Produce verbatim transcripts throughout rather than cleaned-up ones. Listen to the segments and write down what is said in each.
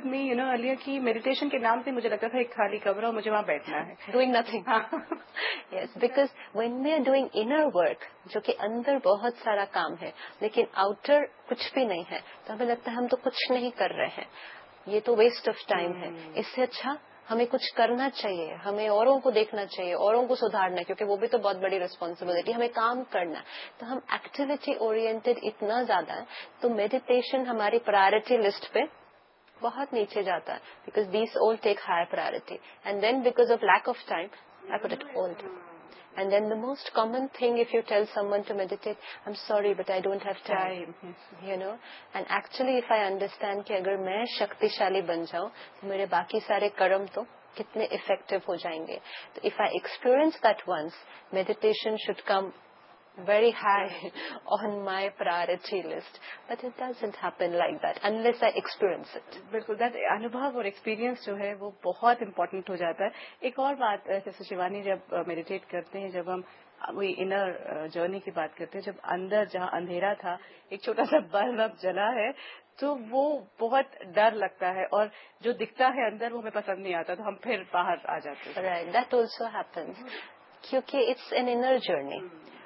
Me you know earlier कि meditation के नाम से मुझे लगता था एक खाली कमरा और मुझे वहाँ बैठना है, doing nothing. Yes, because when we are doing inner work, जो कि अंदर बहुत सारा काम है लेकिन आउटर कुछ भी नहीं है, तो हमें लगता है हम तो कुछ नहीं कर रहे हैं, ये तो वेस्ट ऑफ टाइम है. इससे अच्छा हमें कुछ करना चाहिए, हमें औरों को देखना चाहिए, औरों को सुधारना है, क्योंकि वो भी तो बहुत बड़ी रिस्पॉन्सिबिलिटी, हमें काम करना है. तो हम एक्टिविटी ओरिएंटेड इतना ज्यादा है, तो मेडिटेशन हमारी प्रायोरिटी लिस्ट पे बहुत नीचे जाता है, because these all take higher priority, and then because of lack of time I put it all. And then the most common thing, if you tell someone to meditate, I'm sorry but I don't have time, you know. And actually if I understand कि अगर मैं शक्तिशाली बन जाऊं तो मेरे बाकी सारे कर्म तो कितने effective हो जाएंगे. तो if I experience that once, meditation should come very high on my priority list, but it doesn't happen like that unless I experience it. बिल्कुल, दैट अनुभव और एक्सपीरियंस जो है वो बहुत इम्पोर्टेंट हो जाता है. एक और बात, जैसे शिवानी जब मेडिटेट करते हैं, जब हम वही इनर जर्नी की बात करते हैं, जब अंदर जहाँ अंधेरा था एक छोटा सा बल्ब जला है, तो वो बहुत डर लगता है और जो दिखता है अंदर वो हमें पसंद नहीं आता, तो हम फिर बाहर आ जाते हैं. Right, that also happens, क्योंकि it's an inner journey.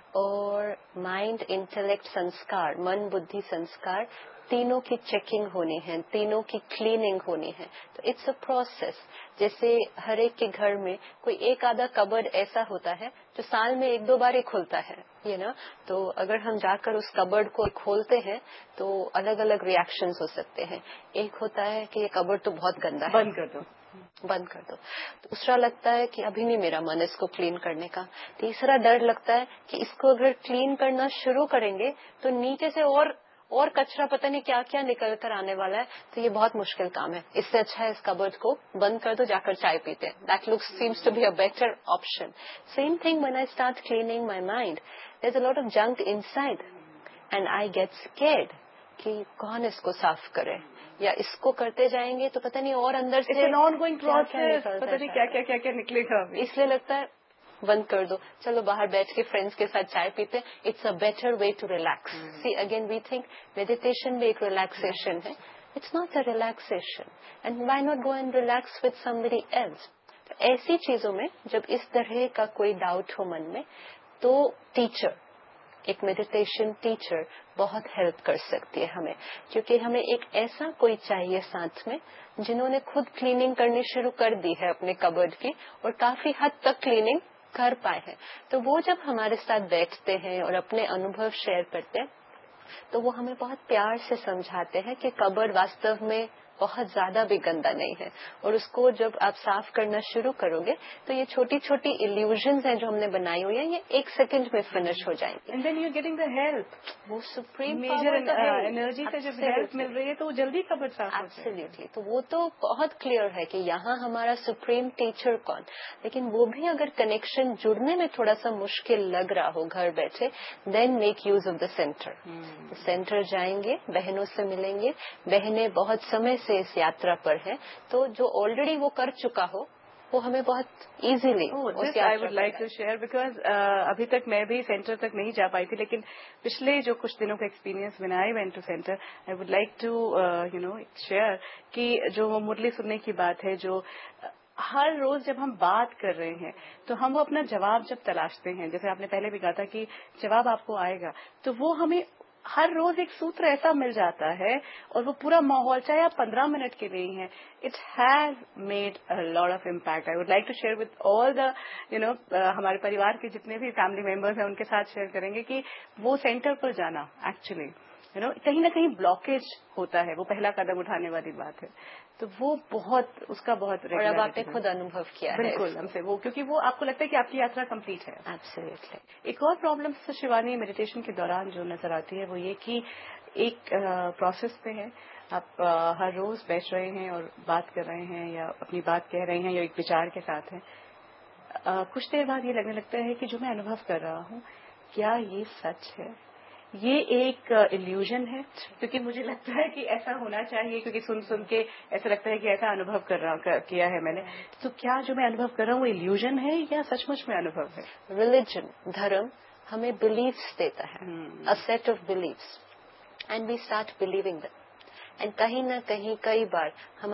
और माइंड, इंटेलेक्ट, संस्कार, मन, बुद्धि, संस्कार, तीनों की चेकिंग होनी है, तीनों की क्लीनिंग होनी है. तो इट्स अ प्रोसेस. जैसे हर एक के घर में कोई एक आधा कबर्ड ऐसा होता है जो साल में एक दो बार ही खुलता है, यू नो. तो अगर हम जाकर उस कबर्ड को खोलते हैं तो अलग अलग रिएक्शंस हो सकते हैं. एक होता है कि ये कबर्ड तो बहुत गंदा है, बंद कर दो, बंद कर दो. दूसरा लगता है कि अभी नहीं मेरा मन इसको क्लीन करने का. तीसरा डर लगता है कि इसको अगर क्लीन करना शुरू करेंगे तो नीचे से और और कचरा पता नहीं क्या क्या निकल कर आने वाला है, तो ये बहुत मुश्किल काम है. इससे अच्छा है इस कबर्ड को बंद कर दो, जाकर चाय पीते हैं. That looks seems to be a better option. Same thing when I start cleaning my mind, there is a lot of junk inside and I get scared कि कौन इसको साफ करे, या इसको करते जाएंगे तो पता नहीं और अंदर से इट्स एन ऑनगोइंग प्रोसेस, पता नहीं क्या क्या क्या क्या निकलेगा. इसलिए लगता है बंद कर दो, चलो बाहर बैठ के फ्रेंड्स के साथ चाय पीते. It's a better way to relax. See again we think meditation भी एक रिलैक्सेशन है. It's not a relaxation, and why not go and relax with somebody else. तो ऐसी चीजों में जब इस तरह का कोई डाउट हो मन में, तो टीचर, एक मेडिटेशन टीचर बहुत हेल्प कर सकती है हमें, क्योंकि हमें एक ऐसा कोई चाहिए साथ में जिन्होंने खुद क्लीनिंग करनी शुरू कर दी है अपने कबर्ड की और काफी हद तक क्लीनिंग कर पाए हैं. तो वो जब हमारे साथ बैठते हैं और अपने अनुभव शेयर करते हैं, तो वो हमें बहुत प्यार से समझाते हैं कि कबर्ड वास्तव में बहुत ज्यादा भी गंदा नहीं है, और उसको जब आप साफ करना शुरू करोगे तो ये छोटी छोटी इल्यूजन्स हैं जो हमने बनाई हुई है, ये एक सेकंड में फिनिश हो जाएंगे. And then you getting the help, वो सुप्रीम मेजर एनर्जी से जब हेल्प मिल रही है तो वो जल्दी कबर्ड साफ हो जाएगा. एब्सोल्युटली. तो वो तो बहुत क्लियर है कि यहाँ हमारा सुप्रीम टीचर कौन. लेकिन वो भी अगर कनेक्शन जुड़ने में थोड़ा सा मुश्किल लग रहा हो घर बैठे, then make use of the centre. Centre जाएंगे, बहनों से मिलेंगे. बहनें बहुत समय से इस यात्रा पर है, तो जो ऑलरेडी वो कर चुका हो वो हमें बहुत easily this I would like to share, because अभी तक मैं भी सेंटर तक नहीं जा पाई थी, लेकिन पिछले जो कुछ दिनों का experience when I went to centre, I would like to you know share कि जो मुरली सुनने की बात है, जो हर रोज जब हम बात कर रहे हैं तो हम वो अपना जवाब जब तलाशते हैं, जैसे आपने पहले भी कहा था कि जवाब आपको आएगा, तो वो हमें हर रोज एक सूत्र ऐसा मिल जाता है और वो पूरा माहौल, चाहे आप पंद्रह मिनट के लिए हैं, it has made a lot of impact. I would like to share with all the you know हमारे परिवार के जितने भी फैमिली मेंबर्स हैं उनके साथ शेयर करेंगे कि वो सेंटर पर जाना एक्चुअली यू नो कहीं ना कहीं ब्लॉकेज होता है, वो पहला कदम उठाने वाली बात है. तो वो बहुत उसका बहुत और अब आपने खुद अनुभव किया है. बिल्कुल हमसे वो, क्योंकि वो आपको लगता है कि आपकी यात्रा कंप्लीट है. एब्सोल्युटली. एक और प्रॉब्लम शिवानी मेडिटेशन के दौरान जो नजर आती है वो ये कि एक प्रोसेस पे है, आप आ, हर रोज बैठ रहे हैं और बात कर रहे हैं या अपनी बात कह रहे हैं या एक विचार के साथ हैं, आ, कुछ देर बाद ये लगने लगता है कि जो मैं अनुभव कर रहा हूँ क्या ये सच है, ये एक इल्यूजन है, क्योंकि मुझे लगता है कि ऐसा होना चाहिए, क्योंकि सुन सुन के ऐसा लगता है कि ऐसा अनुभव कर रहा कर, किया है मैंने, तो क्या जो मैं अनुभव कर रहा हूँ वो इल्यूजन है या सचमुच में अनुभव है. रिलीजन, धर्म हमें बिलीव्स देता है, a set of beliefs, and we start believing them, and कहीं ना कहीं कई बार हम